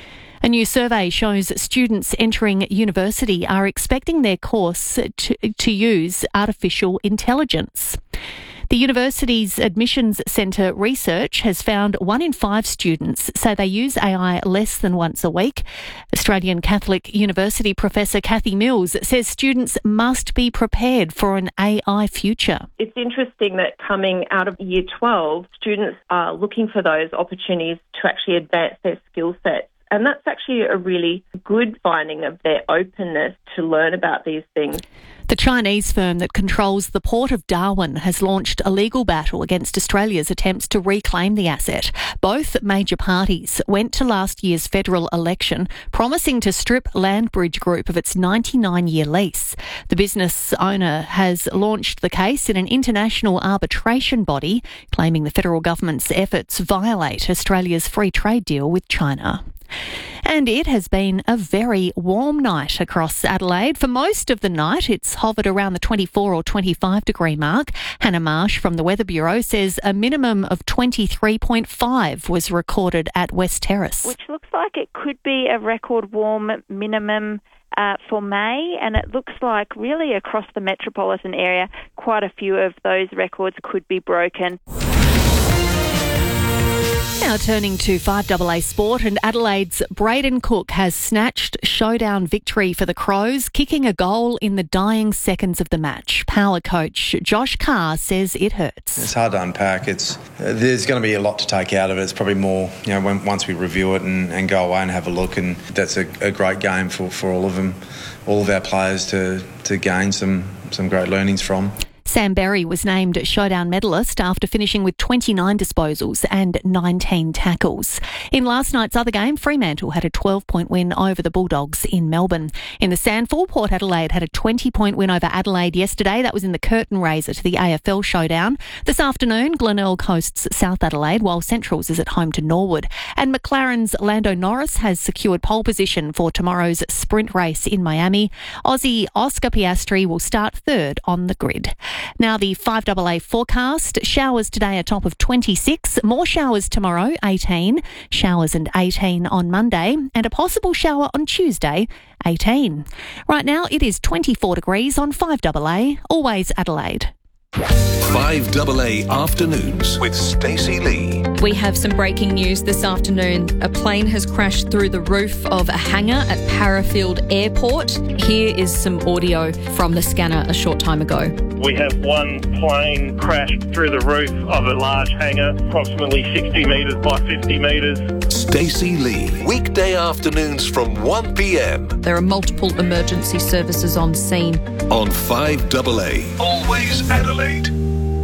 A new survey shows students entering university are expecting their course to use artificial intelligence. The university's admissions centre research has found 1 in 5 students say they use AI less than once a week. Australian Catholic University Professor Kathy Mills says students must be prepared for an AI future. It's interesting that coming out of Year 12, students are looking for those opportunities to actually advance their skill sets. And that's actually a really good finding of their openness to learn about these things. The Chinese firm that controls the Port of Darwin has launched a legal battle against Australia's attempts to reclaim the asset. Both major parties went to last year's federal election promising to strip Landbridge Group of its 99-year lease. The business owner has launched the case in an international arbitration body, claiming the federal government's efforts violate Australia's free trade deal with China. And it has been a very warm night across Adelaide. For most of the night, it's hovered around the 24 or 25 degree mark. Hannah Marsh from the Weather Bureau says a minimum of 23.5 was recorded at West Terrace. Which looks like it could be a record warm minimum for May, and it looks like really across the metropolitan area, quite a few of those records could be broken. Now turning to 5AA Sport, and Adelaide's Braden Cook has snatched showdown victory for the Crows, kicking a goal in the dying seconds of the match. Power coach Josh Carr says it hurts. It's hard to unpack. There's going to be a lot to take out of it. It's probably more, once we review it and go away and have a look, and that's a great game for all of them, all of our players to gain some great learnings from. Sam Berry was named showdown medalist after finishing with 29 disposals and 19 tackles. In last night's other game, Fremantle had a 12-point win over the Bulldogs in Melbourne. In the SANFL, Port Adelaide had a 20-point win over Adelaide yesterday. That was in the curtain raiser to the AFL showdown. This afternoon, Glenelg hosts South Adelaide, while Centrals is at home to Norwood. And McLaren's Lando Norris has secured pole position for tomorrow's sprint race in Miami. Aussie Oscar Piastri will start third on the grid. Now the 5AA forecast. Showers today a top of 26. More showers tomorrow, 18. Showers and 18 on Monday. And a possible shower on Tuesday, 18. Right now it is 24 degrees on 5AA. Always Adelaide. 5AA Afternoons with Stacey Lee. We have some breaking news this afternoon. A plane has crashed through the roof of a hangar at Parafield Airport. Here is some audio from the scanner a short time ago. We have one plane crashed through the roof of a large hangar, approximately 60 metres by 50 metres. Stacey Lee, weekday afternoons from 1 p.m. There are multiple emergency services on scene. On 5AA, always Adelaide.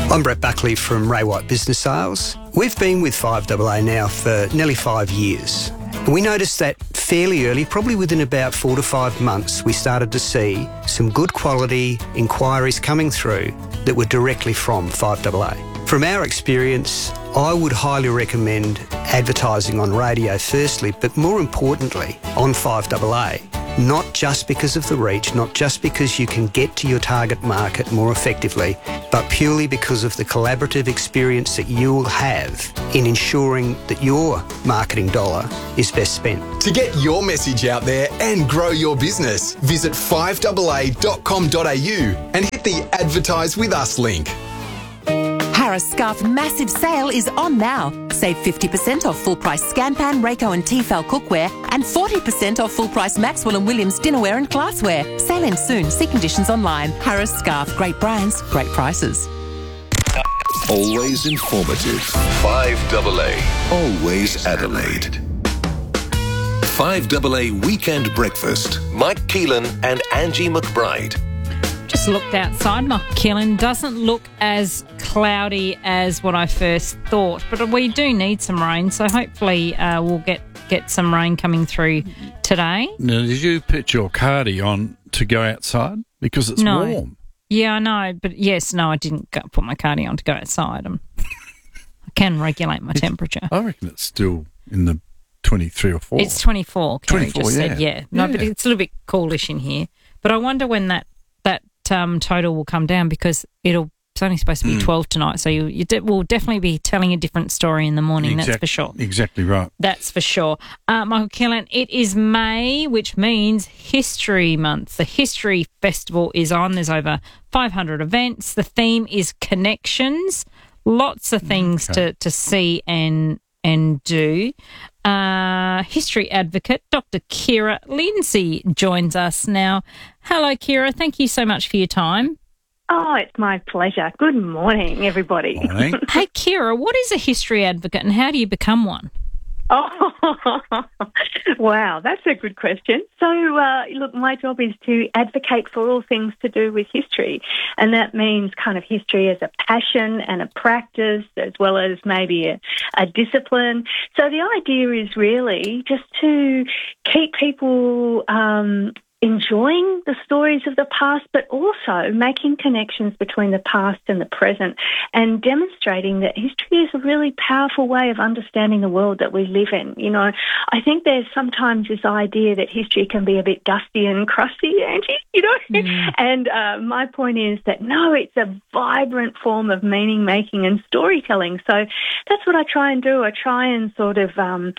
I'm Brett Buckley from Ray White Business Sales. We've been with 5AA now for nearly 5 years. We noticed that fairly early, probably within about 4 to 5 months, we started to see some good quality inquiries coming through that were directly from 5AA. From our experience, I would highly recommend advertising on radio firstly, but more importantly on 5AA. Not just because of the reach, not just because you can get to your target market more effectively, but purely because of the collaborative experience that you'll have in ensuring that your marketing dollar is best spent. To get your message out there and grow your business, visit 5AA.com.au and hit the Advertise With Us link. Harris Scarf massive sale is on now. Save 50% off full-price Scanpan, Rayco and Tefal cookware and 40% off full-price Maxwell & Williams dinnerware and glassware. Sale ends soon. See conditions online. Harris Scarf. Great brands, great prices. Always informative. 5AA. Always Adelaide. 5AA Weekend Breakfast. Mike Keelan and Angie McBride. Just looked outside. Mike Keelan doesn't look as cloudy as what I first thought, but we do need some rain, so hopefully we'll get some rain coming through today. Now, did you put your cardi on to go outside? Because it's warm. Yeah, I know, but I didn't put my cardi on to go outside. I can regulate my temperature. I reckon it's still in the 23 or 4. It's 24, Kerry 24, just said, yeah. No, but it's a little bit coolish in here. But I wonder when that total will come down, because it's only supposed to be 12 tonight, so you will definitely be telling a different story in the morning, that's for sure. Exactly right. That's for sure. Michael Keelan, it is May, which means History Month. The History Festival is on. There's over 500 events. The theme is connections. Lots of things to see and do. History advocate Dr. Kira Lindsay joins us now. Hello, Kira. Thank you so much for your time. Oh, it's my pleasure. Good morning, everybody. Morning. Hey, Kira, what is a history advocate and how do you become one? Oh, wow, that's a good question. So, look, my job is to advocate for all things to do with history, and that means kind of history as a passion and a practice, as well as maybe a discipline. So the idea is really just to keep people enjoying the stories of the past, but also making connections between the past and the present and demonstrating that history is a really powerful way of understanding the world that we live in. You know, I think there's sometimes this idea that history can be a bit dusty and crusty, Angie, you know, and my point is that, no, it's a vibrant form of meaning-making and storytelling. So that's what I try and do. I try and sort of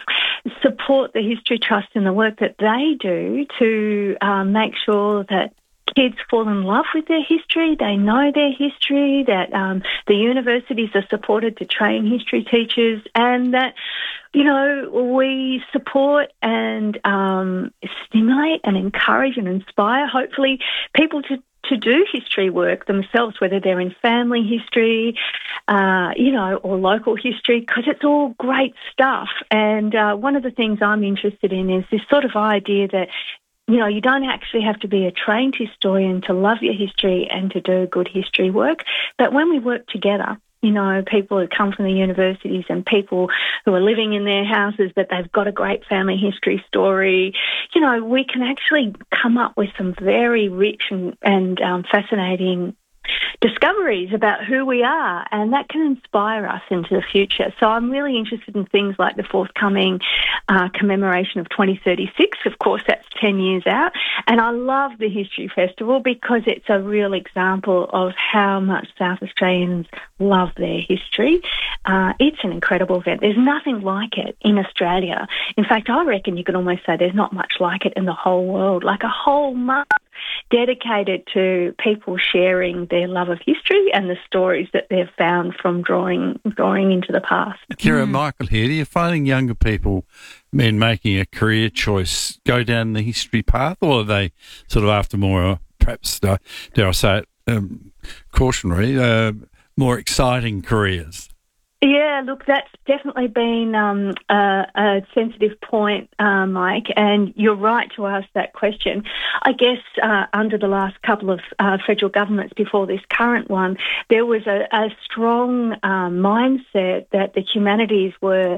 support the History Trust in the work that they do to make sure that kids fall in love with their history, they know their history, that the universities are supported to train history teachers, and that, you know, we support and stimulate and encourage and inspire, hopefully, people to do history work themselves, whether they're in family history, you know, or local history, because it's all great stuff. And one of the things I'm interested in is this sort of idea that, you know, you don't actually have to be a trained historian to love your history and to do good history work. But when we work together, you know, people who come from the universities and people who are living in their houses, but they've got a great family history story, you know, we can actually come up with some very rich and fascinating discoveries about who we are, and that can inspire us into the future. So I'm really interested in things like the forthcoming commemoration of 2036. Of course, that's 10 years out. And I love the History Festival because it's a real example of how much South Australians love their history. It's an incredible event. There's nothing like it in Australia. In fact, I reckon you could almost say there's not much like it in the whole world, like a whole month dedicated to people sharing their love of history and the stories that they've found from drawing into the past. Kira, Michael here. Are you finding younger people, men making a career choice, go down the history path, or are they sort of after more, perhaps, dare I say it, cautionary, more exciting careers? Yeah, look, that's definitely been a sensitive point, Mike, and you're right to ask that question. I guess under the last couple of federal governments before this current one, there was a strong mindset that the humanities were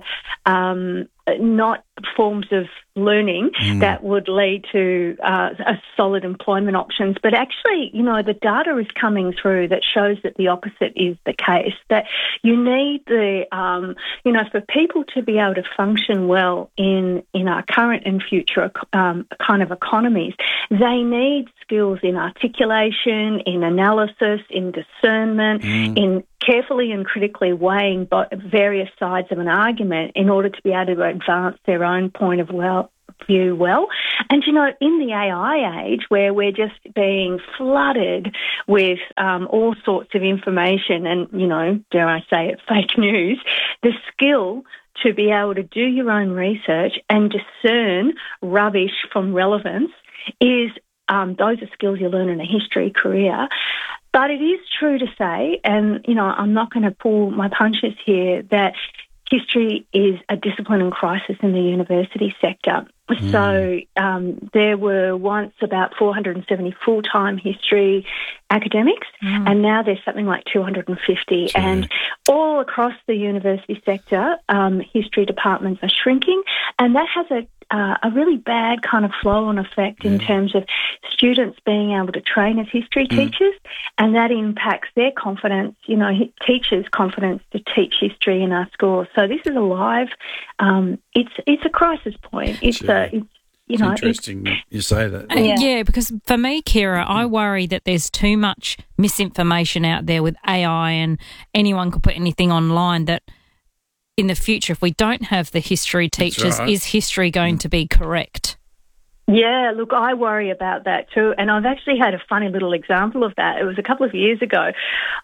not forms of learning that would lead to a solid employment options. But actually, the data is coming through that shows that the opposite is the case, that you need the, for people to be able to function well in our current and future kind of economies, they need skills in articulation, in analysis, in discernment, in carefully and critically weighing various sides of an argument in order to be able to advance their own point of view well. And, in the AI age where we're just being flooded with all sorts of information and, dare I say it, fake news, the skill to be able to do your own research and discern rubbish from relevance is those are skills you learn in a history career. But it is true to say, and, I'm not going to pull my punches here, that history is a discipline in crisis in the university sector. So there were once about 470 full-time history academics, and now there's something like 250. And all across the university sector, history departments are shrinking, and that has a really bad kind of flow-on effect in terms of students being able to train as history teachers, and that impacts their confidence, teachers' confidence to teach history in our schools. So this is a live, it's a crisis point. It's interesting that you say that. Yeah, because for me, Kira, I worry that there's too much misinformation out there with AI and anyone could put anything online that in the future, if we don't have the history teachers, is history going to be correct? Yeah, look, I worry about that too, and I've actually had a funny little example of that. It was a couple of years ago.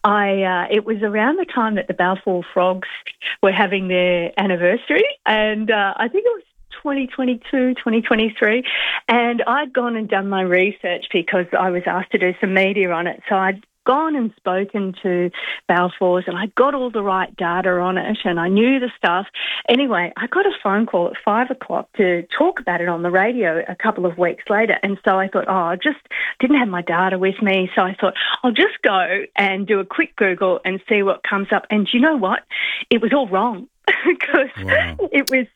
It was around the time that the Balfour Frogs were having their anniversary, and I think it was 2022, 2023, and I'd gone and done my research because I was asked to do some media on it, so I'd gone and spoken to Balfour's and I got all the right data on it and I knew the stuff. Anyway, I got a phone call at 5 o'clock to talk about it on the radio a couple of weeks later, and so I thought, I just didn't have my data with me, so I thought I'll just go and do a quick Google and see what comes up, and you know what? It was all wrong. Because it was,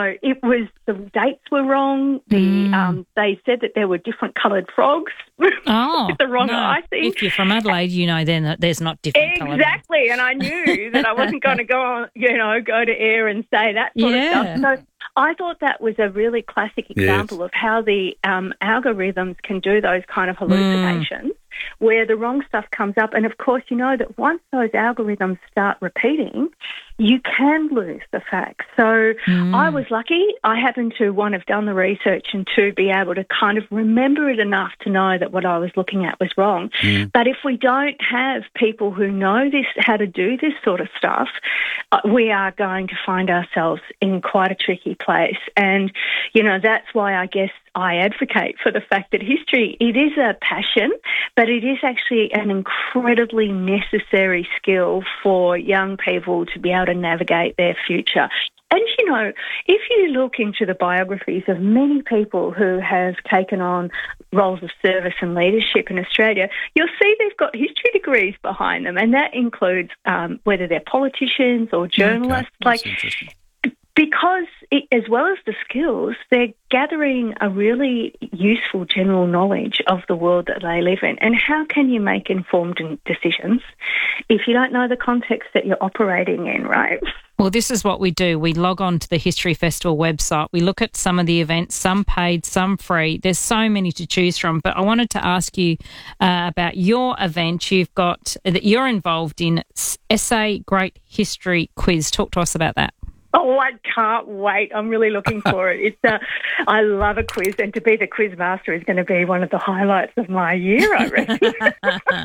the dates were wrong. They said that there were different coloured frogs. Oh, with the wrong icing. If you're from Adelaide, then that there's not different coloured. Exactly, and I knew that I wasn't going to go on, go to air and say that sort of stuff. So I thought that was a really classic example of how the algorithms can do those kind of hallucinations. Where the wrong stuff comes up. And, of course, you know that once those algorithms start repeating, you can lose the facts. So I was lucky. I happened to, one, have done the research and, two, be able to kind of remember it enough to know that what I was looking at was wrong. But if we don't have people who know how to do this sort of stuff, we are going to find ourselves in quite a tricky place. And, that's why I guess I advocate for the fact that history, it is a passion, but it is actually an incredibly necessary skill for young people to be able to navigate their future. And, if you look into the biographies of many people who have taken on roles of service and leadership in Australia, you'll see they've got history degrees behind them, and that includes whether they're politicians or journalists. Because, as well as the skills, they're gathering a really useful general knowledge of the world that they live in. And how can you make informed decisions if you don't know the context that you're operating in, right? Well, this is what we do. We log on to the History Festival website. We look at some of the events, some paid, some free. There's so many to choose from. But I wanted to ask you about your event. That you're involved in Essay Great History Quiz. Talk to us about that. Oh, I can't wait. I'm really looking for it. I love a quiz, and to be the quiz master is going to be one of the highlights of my year, I reckon.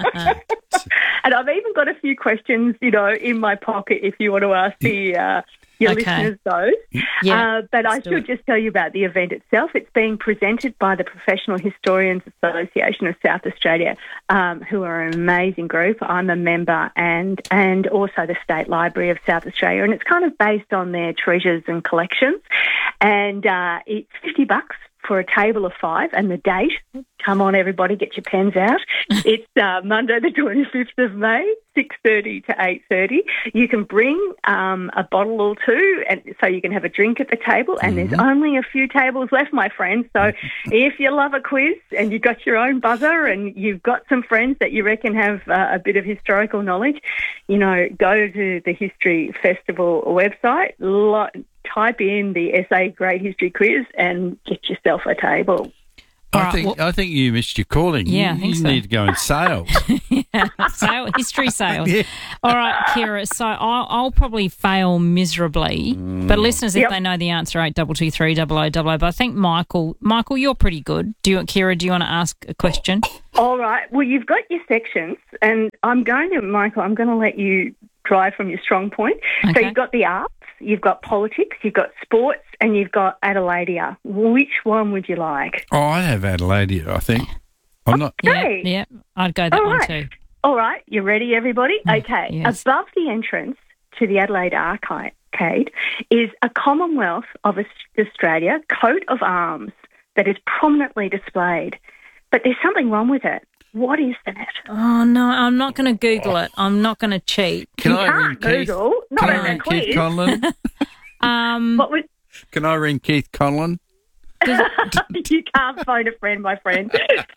And I've even got a few questions, in my pocket if you want to ask your listeners those. Yeah, but I should just tell you about the event itself. It's being presented by the Professional Historians Association of South Australia, who are an amazing group. I'm a member, and also the State Library of South Australia, and it's kind of based on their treasures and collections. And it's $50 for a table of 5, and the date, come on everybody, get your pens out. It's Monday the 25th of May, 6:30 to 8:30. You can bring a bottle or two, and so you can have a drink at the table, and there's only a few tables left, my friends. So if you love a quiz and you've got your own buzzer and you've got some friends that you reckon have a bit of historical knowledge, go to the History Festival website, type in the SA Great History Quiz and get yourself a table. I think you missed your calling. Yeah, I think you so. need to go in sales. History sales. Yeah. All right, Kira, so I'll probably fail miserably, but listeners, if they know the answer, 8223 0000. But I think Michael, you're pretty good. Kira, do you want to ask a question? All right. Well, you've got your sections, and Michael, I'm going to let you drive from your strong point. Okay. So you've got the arts, you've got politics, you've got sports, and you've got Adelaideia. Which one would you like? Oh, I have Adelaideia, I think. I'm not. Yeah, I'd go that one too. All right. You ready, everybody? Okay. Yes. Above the entrance to the Adelaide Arcade is a Commonwealth of Australia coat of arms that is prominently displayed. But there's something wrong with it. What is that? Oh, no, I'm not going to Google it. I'm not going to cheat. Can I ring Keith? Google, not Can I ring Keith Conlon? Can I ring Keith Conlon? You can't phone a friend, my friend.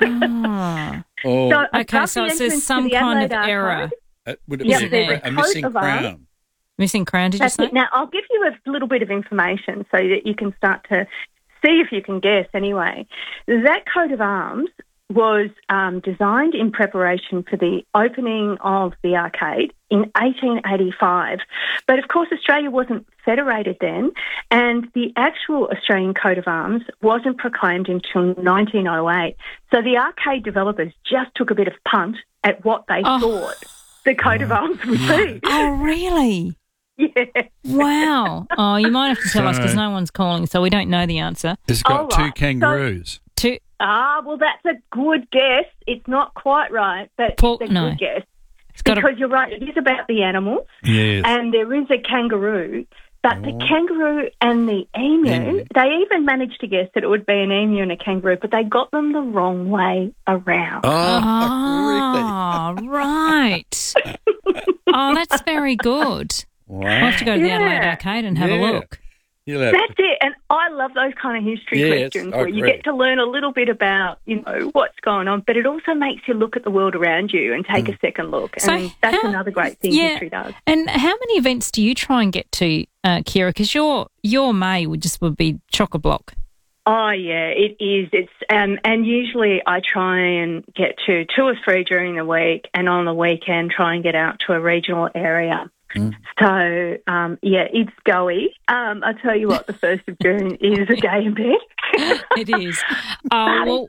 So it says some kind of error. Would it be a missing crown? Missing crown, did you say? Now, I'll give you a little bit of information so that you can start to see if you can guess anyway. That coat of arms was designed in preparation for the opening of the arcade in 1885. But, of course, Australia wasn't federated then, and the actual Australian coat of arms wasn't proclaimed until 1908. So the arcade developers just took a bit of punt at what they thought the coat of arms would be. Oh, really? Yeah. Wow. Oh, you might have to tell us because no one's calling, so we don't know the answer. It's got two kangaroos. Well, that's a good guess. It's not quite right, but it's a good guess. Because you're right, it is about the animals. Yes. And there is a kangaroo, but the kangaroo and the emu, they even managed to guess that it would be an emu and a kangaroo, but they got them the wrong way around. Oh, right. Oh, that's very good. Wow. We'll have to go to the Adelaide Arcade and have a look. That's it. And I love those kind of history questions where you get to learn a little bit about, what's going on, but it also makes you look at the world around you and take a second look. And that's another great thing history does. And how many events do you try and get to, Kira? Because your May would be chock-a-block. Oh, yeah, it is. It's and usually I try and get to 2 or 3 during the week, and on the weekend try and get out to a regional area. So, it's go-y. I tell you what, the 1st of June is a day in bed. It is. We'll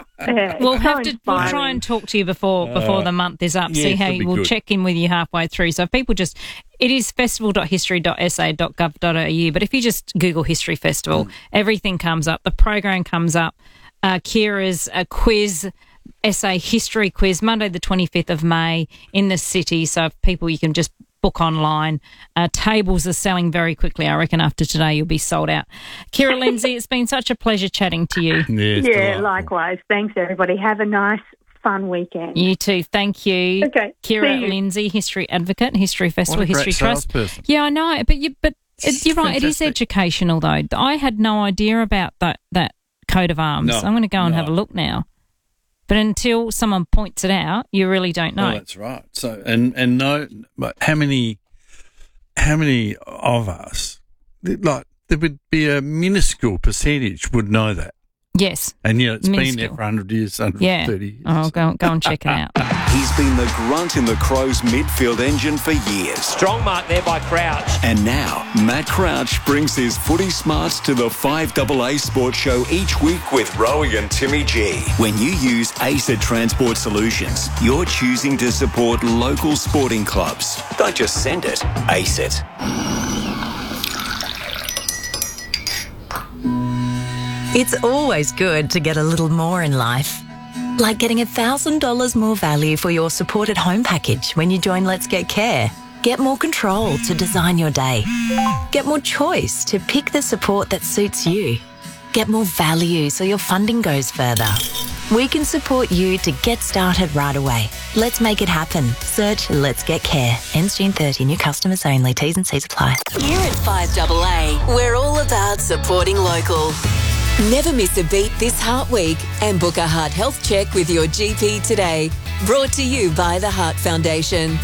try and talk to you before the month is up. See how we'll check in with you halfway through. So if people it is festival.history.sa.gov.au. But if you just Google History Festival, everything comes up. The program comes up. Kira's quiz. SA History Quiz, Monday the 25th of May in the city. So if people, you can just book online. Tables are selling very quickly. I reckon after today you'll be sold out. Kira Lindsay, it's been such a pleasure chatting to you. Yeah, likewise. Thanks, everybody. Have a nice, fun weekend. You too. Thank you. Okay. Kira Lindsay, history advocate, History Festival, what a History Trust. Salesperson. Yeah, I know. But you're right. It is educational, though. I had no idea about that coat of arms. No, I'm going to go and have a look now. But until someone points it out, you really don't know. Well, that's right. So, and no, but how many of us, there would be a minuscule percentage would know that. Yes. And it's minuscule. been there for 100 years, 130 years. Oh, go and check it out. He's been the grunt in the Crows midfield engine for years. Strong mark there by Crouch. And now, Matt Crouch brings his footy smarts to the 5AA Sports Show each week with Rowie and Timmy G. When you use ACET Transport Solutions, you're choosing to support local sporting clubs. Don't just send it, ACET. It's always good to get a little more in life. Like getting $1,000 more value for your supported home package when you join Let's Get Care. Get more control to design your day. Get more choice to pick the support that suits you. Get more value so your funding goes further. We can support you to get started right away. Let's make it happen. Search Let's Get Care. Ends June 30. New customers only. T's and C's apply. Here at 5AA, we're all about supporting local. Never miss a beat this Heart Week and book a heart health check with your GP today. Brought to you by the Heart Foundation.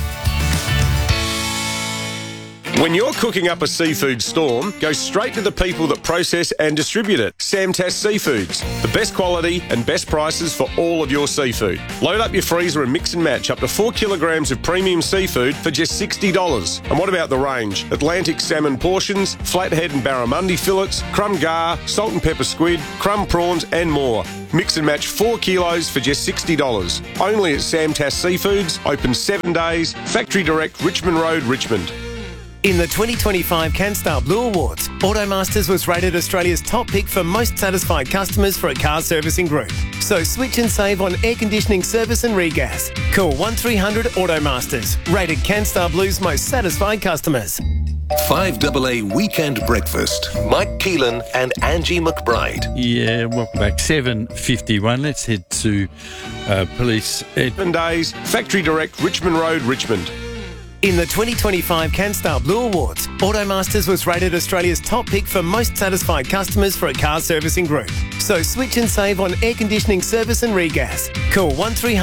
When you're cooking up a seafood storm, go straight to the people that process and distribute it. Samtas Seafoods. The best quality and best prices for all of your seafood. Load up your freezer and mix and match up to 4 kilograms of premium seafood for just $60. And what about the range? Atlantic salmon portions, flathead and barramundi fillets, crumb gar, salt and pepper squid, crumb prawns and more. Mix and match 4 kilos for just $60. Only at Samtas Seafoods. Open 7 days. Factory Direct, Richmond Road, Richmond. In the 2025 CanStar Blue Awards, Automasters was rated Australia's top pick for most satisfied customers for a car servicing group. So switch and save on air conditioning service and regas. Call 1300 Automasters, rated CanStar Blue's most satisfied customers. 5AA Weekend Breakfast. Mike Keelan and Angie McBride. Yeah, welcome back. 7:51. Let's head to police. 7 days. Factory Direct, Richmond Road, Richmond. In the 2025 CanStar Blue Awards, Automasters was rated Australia's top pick for most satisfied customers for a car servicing group. So switch and save on air conditioning service and regas. Call 1300